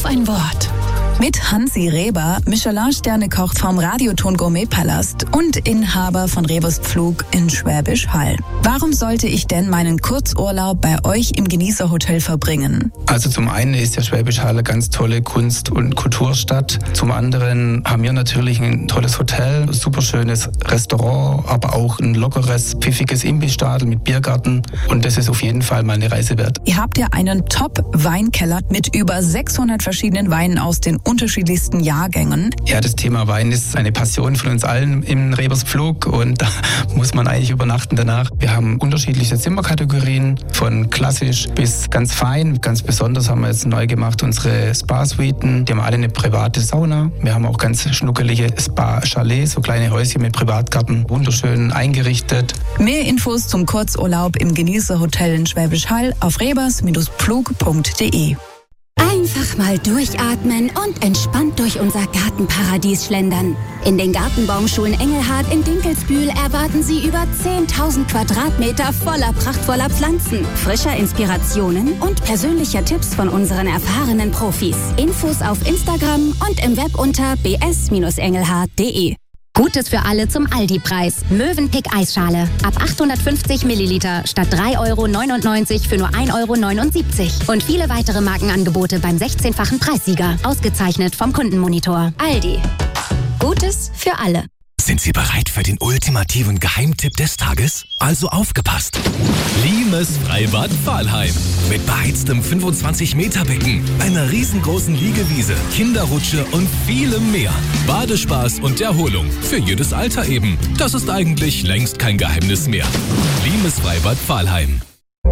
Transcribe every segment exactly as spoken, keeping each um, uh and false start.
ein Wort. Mit Hansi Reber, Michelin-Sterne-Koch vom Radioton Gourmet-Palast und Inhaber von Rebers Pflug in Schwäbisch Hall. Warum sollte ich denn meinen Kurzurlaub bei euch im Genießerhotel verbringen? Also zum einen ist der Schwäbisch Hall eine ganz tolle Kunst- und Kulturstadt. Zum anderen haben wir natürlich ein tolles Hotel, ein super schönes Restaurant, aber auch ein lockeres, pfiffiges Imbissstadel mit Biergarten. Und das ist auf jeden Fall mal eine Reise wert. Ihr habt ja einen Top-Weinkeller mit über sechshundert verschiedenen Weinen aus den unterschiedlichsten Jahrgängen. Ja, das Thema Wein ist eine Passion von uns allen im Rebers Pflug und da muss man eigentlich übernachten danach. Wir haben unterschiedliche Zimmerkategorien, von klassisch bis ganz fein. Ganz besonders haben wir jetzt neu gemacht unsere Spa-Suiten. Die haben alle eine private Sauna. Wir haben auch ganz schnuckelige Spa-Chalets, so kleine Häuschen mit Privatgarten, wunderschön eingerichtet. Mehr Infos zum Kurzurlaub im Genießerhotel in Schwäbisch Hall auf rebers Pflug punkt de. Einfach mal durchatmen und entspannt durch unser Gartenparadies schlendern. In den Gartenbaumschulen Engelhard in Dinkelsbühl erwarten Sie über zehntausend Quadratmeter voller prachtvoller Pflanzen, frischer Inspirationen und persönlicher Tipps von unseren erfahrenen Profis. Infos auf Instagram und im Web unter b s engelhard punkt de. Gutes für alle zum Aldi-Preis. Mövenpick Eisschale. Ab achthundertfünfzig Milliliter statt drei Euro neunundneunzig für nur ein Euro neunundsiebzig. Und viele weitere Markenangebote beim sechzehnfachen Preissieger. Ausgezeichnet vom Kundenmonitor. Aldi. Gutes für alle. Sind Sie bereit für den ultimativen Geheimtipp des Tages? Also aufgepasst! Limes Freibad Pfahlheim. Mit beheiztem fünfundzwanzig Meter Becken, einer riesengroßen Liegewiese, Kinderrutsche und vielem mehr. Badespaß und Erholung. Für jedes Alter eben. Das ist eigentlich längst kein Geheimnis mehr. Limes Freibad Pfahlheim.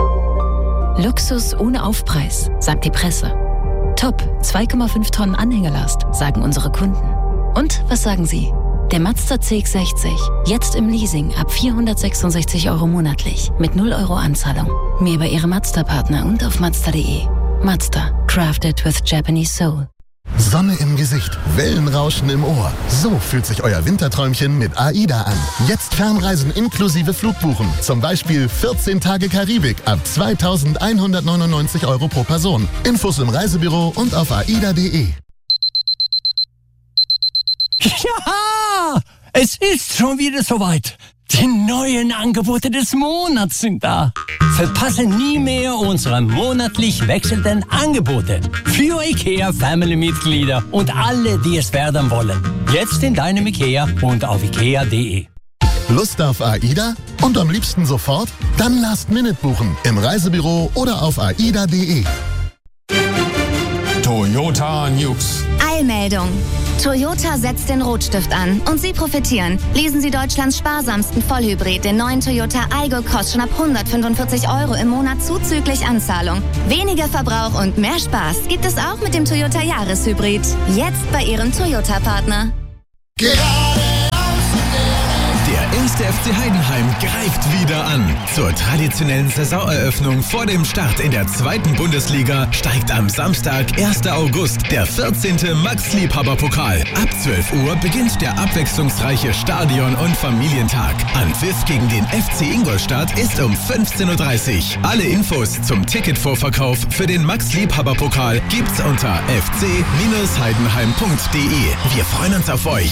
Luxus ohne Aufpreis, sagt die Presse. Top, zwei Komma fünf Tonnen Anhängelast, sagen unsere Kunden. Und was sagen Sie? Der Mazda C X sechzig, jetzt im Leasing ab vierhundertsechsundsechzig Euro monatlich mit null Euro Anzahlung. Mehr bei Ihrem Mazda-Partner und auf mazda punkt de. Mazda, crafted with Japanese soul. Sonne im Gesicht, Wellenrauschen im Ohr. So fühlt sich euer Winterträumchen mit AIDA an. Jetzt Fernreisen inklusive Flugbuchen. Zum Beispiel vierzehn Tage Karibik ab zweitausendeinhundertneunundneunzig Euro pro Person. Infos im Reisebüro und auf aida punkt de. Ja, es ist schon wieder soweit. Die neuen Angebote des Monats sind da. Verpasse nie mehr unsere monatlich wechselnden Angebote. Für IKEA-Family-Mitglieder und alle, die es werden wollen. Jetzt in deinem IKEA und auf ikea punkt de. Lust auf AIDA? Und am liebsten sofort? Dann Last Minute buchen. Im Reisebüro oder auf aida punkt de. Toyota News. Eilmeldung. Toyota setzt den Rotstift an und Sie profitieren. Lesen Sie Deutschlands sparsamsten Vollhybrid, den neuen Toyota Aygo Cross schon ab hundertfünfundvierzig Euro im Monat zuzüglich Anzahlung. Weniger Verbrauch und mehr Spaß gibt es auch mit dem Toyota Jahreshybrid. Jetzt bei Ihrem Toyota-Partner. Der erste F C Heidenheim greift wieder an. Zur traditionellen Saisoneröffnung vor dem Start in der zweiten Bundesliga steigt am Samstag, ersten August, der vierzehnte Max-Liebhaber-Pokal. Ab zwölf Uhr beginnt der abwechslungsreiche Stadion- und Familientag. Anpfiff gegen den F C Ingolstadt ist um fünfzehn Uhr dreißig. Alle Infos zum Ticketvorverkauf für den Max-Liebhaber-Pokal gibt's unter f c heidenheim punkt de. Wir freuen uns auf euch.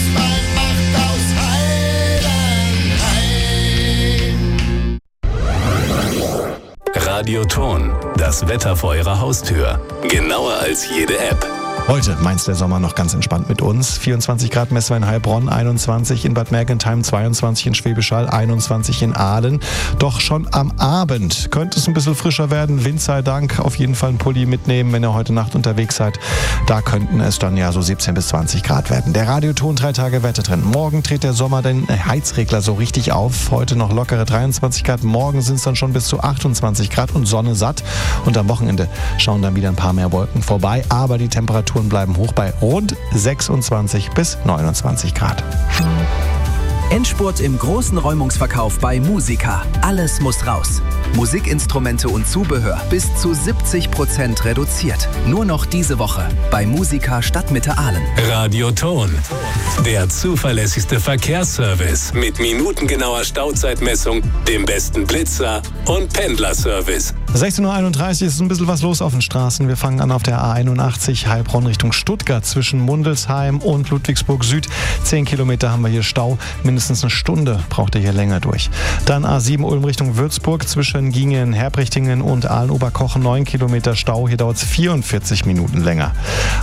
Radioton, das Wetter vor Ihrer Haustür. Genauer als jede App. Heute meint der Sommer noch ganz entspannt mit uns. vierundzwanzig Grad Messung in Heilbronn, einundzwanzig in Bad Mergentheim, zweiundzwanzig in Schwäbisch Hall, einundzwanzig in Aalen. Doch schon am Abend könnte es ein bisschen frischer werden. Wind sei Dank, auf jeden Fall einen Pulli mitnehmen, wenn ihr heute Nacht unterwegs seid. Da könnten es dann ja so siebzehn bis zwanzig Grad werden. Der Radioton, drei Tage Wettertrend. Morgen dreht der Sommer den Heizregler so richtig auf. Heute noch lockere dreiundzwanzig Grad. Morgen sind es dann schon bis zu achtundzwanzig Grad und Sonne satt. Und am Wochenende schauen dann wieder ein paar mehr Wolken vorbei. Aber die Temperaturen bleiben hoch bei rund sechsundzwanzig bis neunundzwanzig Grad. Endspurt im großen Räumungsverkauf bei Musica. Alles muss raus. Musikinstrumente und Zubehör bis zu siebzig Prozent reduziert. Nur noch diese Woche bei Musica Stadtmitte Aalen. Radioton, der zuverlässigste Verkehrsservice mit minutengenauer Stauzeitmessung, dem besten Blitzer und Pendlerservice. sechzehn Uhr einunddreißig ist ein bisschen was los auf den Straßen. Wir fangen an auf der A einundachtzig Heilbronn Richtung Stuttgart zwischen Mundelsheim und Ludwigsburg Süd. Zehn Kilometer haben wir hier Stau. Mindestens eine Stunde braucht ihr hier länger durch. Dann A sieben Ulm Richtung Würzburg zwischen Gingen, Herbrichtingen und Aalen-Oberkochen. Neun Kilometer Stau. Hier dauert es vierundvierzig Minuten länger.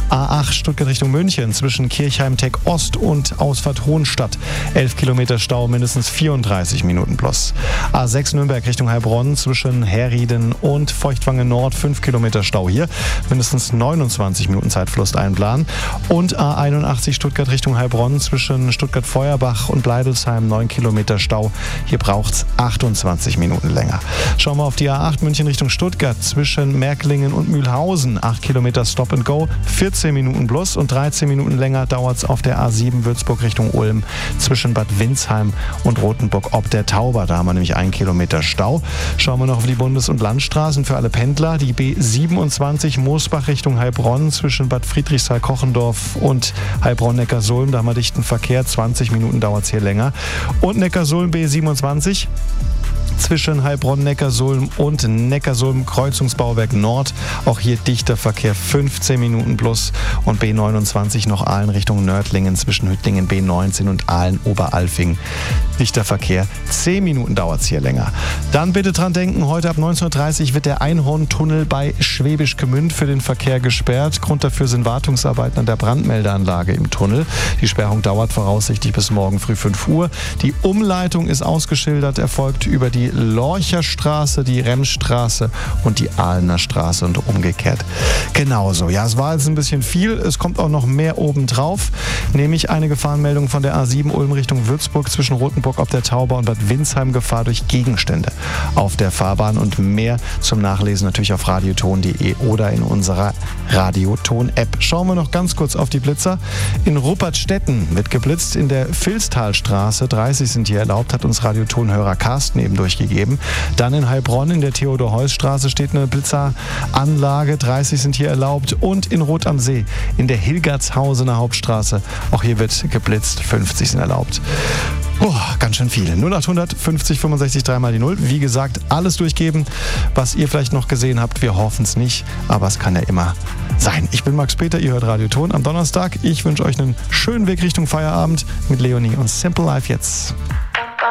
A acht Stuttgart Richtung München zwischen Kirchheim-Tech Ost und Ausfahrt Hohenstadt. Elf Kilometer Stau, mindestens vierunddreißig Minuten plus. A sechs Nürnberg Richtung Heilbronn zwischen Herrieden und Feuchtwangen Nord, fünf Kilometer Stau hier, mindestens neunundzwanzig Minuten Zeitverlust einplanen. Und A einundachtzig Stuttgart Richtung Heilbronn zwischen Stuttgart-Feuerbach und Bleidelsheim, neun Kilometer Stau, hier braucht es achtundzwanzig Minuten länger. Schauen wir auf die A acht München Richtung Stuttgart zwischen Märklingen und Mühlhausen, acht Kilometer Stop and Go, vierzehn Minuten plus und dreizehn Minuten länger dauert es auf der A sieben Würzburg Richtung Ulm zwischen Bad Windsheim und Rothenburg ob der Tauber, da haben wir nämlich einen Kilometer Stau. Schauen wir noch auf die Bundes- und Landstraßen für alle Pendler. Die B siebenundzwanzig Moosbach Richtung Heilbronn zwischen Bad Friedrichsthal-Kochendorf und Heilbronn-Neckarsulm. Da haben wir dichten Verkehr. zwanzig Minuten dauert es hier länger. Und Neckarsulm B siebenundzwanzig zwischen Heilbronn-Neckarsulm und Neckarsulm-Kreuzungsbauwerk Nord. Auch hier dichter Verkehr, fünfzehn Minuten plus. Und B neunundzwanzig noch Aalen Richtung Nördlingen zwischen Hüttlingen B neunzehn und Aalen-Oberalfing. Dichter Verkehr, zehn Minuten dauert es hier länger. Dann bitte dran denken, heute ab neunzehn Uhr dreißig wird der Einhorntunnel bei Schwäbisch Gmünd für den Verkehr gesperrt. Grund dafür sind Wartungsarbeiten an der Brandmeldeanlage im Tunnel. Die Sperrung dauert voraussichtlich bis morgen früh fünf Uhr. Die Umleitung ist ausgeschildert, erfolgt über die Lorcherstraße, die Remstraße und die Ahlener Straße und umgekehrt. Genauso. Ja, es war jetzt ein bisschen viel. Es kommt auch noch mehr obendrauf. Nämlich eine Gefahrenmeldung von der A sieben Ulm Richtung Würzburg zwischen Rothenburg ob der Tauber und Bad Windsheim. Gefahr durch Gegenstände auf der Fahrbahn und mehr zum Nachlesen natürlich auf radioton punkt de oder in unserer Radioton-App. Schauen wir noch ganz kurz auf die Blitzer. In Ruppertstetten wird geblitzt in der Vilstalstraße. dreißig sind hier erlaubt, hat uns Radiotonhörer Carsten eben durchgegeben. Dann in Heilbronn in der Theodor-Heuss-Straße steht eine Blitzeranlage. dreißig sind hier erlaubt. Und in Rot am See in der Hilgertshausener Hauptstraße. Auch hier wird geblitzt. fünfzig sind erlaubt. Oh, ganz schön viel. null acht hundert fünfzig fünfundsechzig dreimal die null. Wie gesagt, alles durchgeben, was ihr vielleicht noch gesehen habt. Wir hoffen es nicht, aber es kann ja immer sein. Ich bin Max Peter, ihr hört Radioton am Donnerstag. Ich wünsche euch einen schönen Weg Richtung Feierabend mit Leonie und Simple Life jetzt.